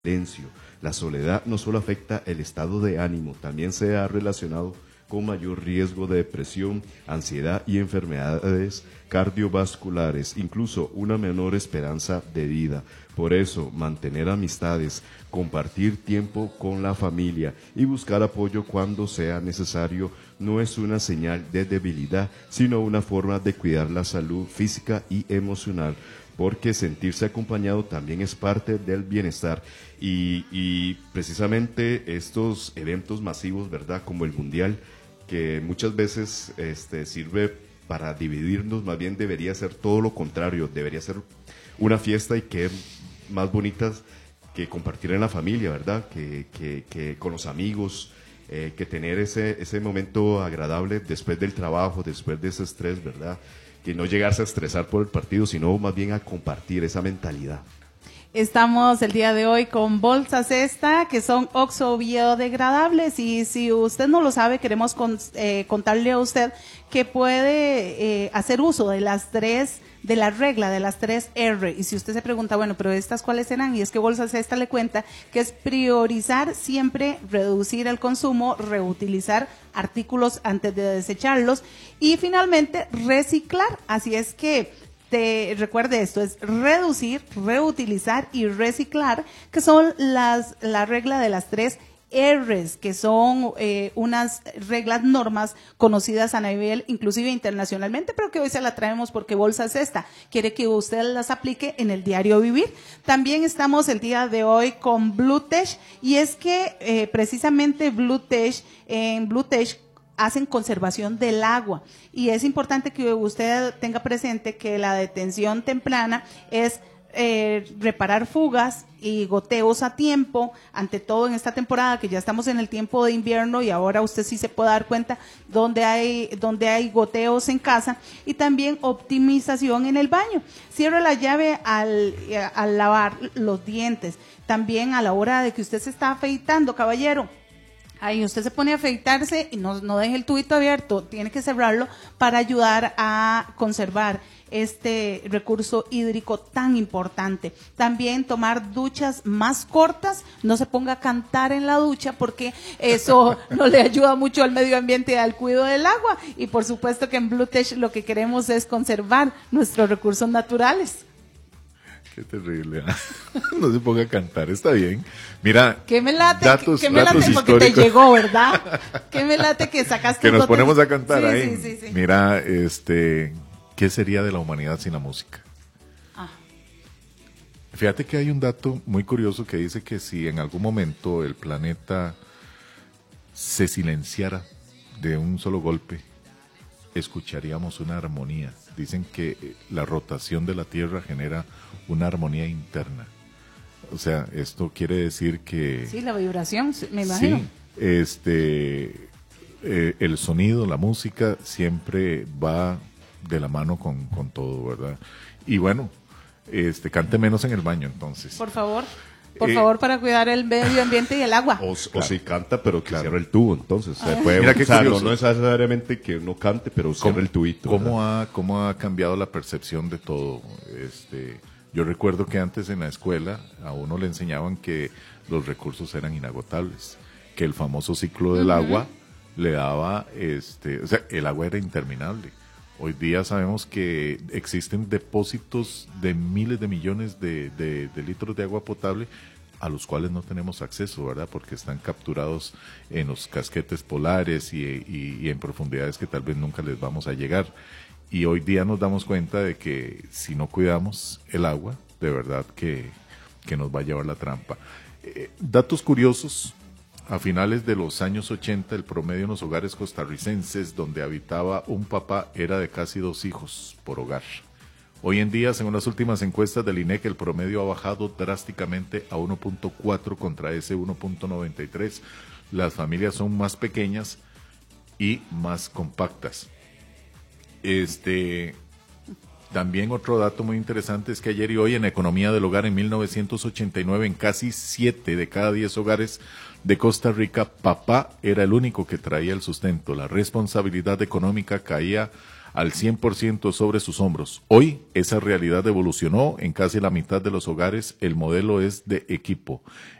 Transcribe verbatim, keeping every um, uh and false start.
silencio. La soledad no solo afecta el estado de ánimo, también se ha relacionado con mayor riesgo de depresión, ansiedad y enfermedades cardiovasculares, incluso una menor esperanza de vida. Por eso, mantener amistades, compartir tiempo con la familia y buscar apoyo cuando sea necesario no es una señal de debilidad, sino una forma de cuidar la salud física y emocional, porque sentirse acompañado también es parte del bienestar. Y, y precisamente estos eventos masivos, ¿verdad?, como el Mundial, que muchas veces este, sirve para dividirnos, más bien debería ser todo lo contrario, debería ser una fiesta y que más bonitas que compartir en la familia, ¿verdad?, que, que, que con los amigos, eh, que tener ese, ese momento agradable después del trabajo, después de ese estrés, ¿verdad?, que no llegarse a estresar por el partido, sino más bien a compartir esa mentalidad. Estamos el día de hoy con bolsas Cesta, que son oxo-biodegradables, y si usted no lo sabe, queremos con, eh, contarle a usted que puede eh, hacer uso de las tres, de la regla de las tres R, y si usted se pregunta, bueno, pero estas cuáles serán, y es que bolsas Cesta le cuenta que es priorizar siempre, reducir el consumo, reutilizar artículos antes de desecharlos, y finalmente reciclar, así es que Te, recuerde esto, es reducir, reutilizar y reciclar, que son las la regla de las tres R's, que son eh, unas reglas, normas conocidas a nivel inclusive internacionalmente, pero que hoy se la traemos porque Bolsas Cesta quiere que usted las aplique en el diario vivir. También estamos el día de hoy con Bluetech, y es que eh, precisamente Bluetech, en Bluetech hacen conservación del agua, y es importante que usted tenga presente que la detención temprana es eh, reparar fugas y goteos a tiempo, ante todo en esta temporada que ya estamos en el tiempo de invierno, y ahora usted sí se puede dar cuenta donde hay, donde hay goteos en casa, y también optimización en el baño. Cierre la llave al, al lavar los dientes, también a la hora de que usted se está afeitando, caballero. Ahí usted se pone a afeitarse y no, no deje el tubito abierto, tiene que cerrarlo para ayudar a conservar este recurso hídrico tan importante. También tomar duchas más cortas, no se ponga a cantar en la ducha porque eso no le ayuda mucho al medio ambiente y al cuidado del agua. Y por supuesto que en Bluetech lo que queremos es conservar nuestros recursos naturales. Qué terrible, ¿eh? No se ponga a cantar, está bien. Mira, que me late, datos, que me datos late porque históricos. te llegó, ¿verdad? Que me late que sacaste. Que nos ponemos a cantar sí, ahí. Sí, sí, sí. Mira, este, ¿qué sería de la humanidad sin la música? Ah. Fíjate que hay un dato muy curioso que dice que si en algún momento el planeta se silenciara de un solo golpe, escucharíamos una armonía. Dicen que la rotación de la Tierra genera una armonía interna. O sea, esto quiere decir que... Sí, la vibración, me imagino. Sí, este, eh, el sonido, la música, siempre va de la mano con, con todo, ¿verdad? Y bueno, este, cante menos en el baño, entonces. Por favor. Por Eh, favor, para cuidar el medio ambiente y el agua. O, Claro. o si canta, pero que Claro. cierre el tubo, entonces. Se Ah. puede, Mira qué o sea, no, curioso. no es necesariamente que uno cante, pero cierre el tubito. ¿Cómo ha, ¿Cómo ha cambiado la percepción de todo? Este, yo recuerdo que antes en la escuela a uno le enseñaban que los recursos eran inagotables, que el famoso ciclo del uh-huh. agua le daba, este, o sea, el agua era interminable. Hoy día sabemos que existen depósitos de miles de millones de, de, de litros de agua potable a los cuales no tenemos acceso, ¿verdad? Porque están capturados en los casquetes polares y, y, y en profundidades que tal vez nunca les vamos a llegar. Y hoy día nos damos cuenta de que si no cuidamos el agua, de verdad que, que nos va a llevar la trampa. Eh, datos curiosos. A finales de los años ochenta, el promedio en los hogares costarricenses donde habitaba un papá era de casi dos hijos por hogar. Hoy en día, según las últimas encuestas del INEC, el promedio ha bajado drásticamente a uno punto cuatro contra ese uno punto noventa y tres. Las familias son más pequeñas y más compactas. Este, también otro dato muy interesante es que ayer y hoy en Economía del Hogar en mil novecientos ochenta y nueve, en casi siete de cada diez hogares de Costa Rica, papá era el único que traía el sustento. La responsabilidad económica caía al cien por ciento sobre sus hombros. Hoy esa realidad evolucionó, en casi la mitad de los hogares el modelo es de equipo.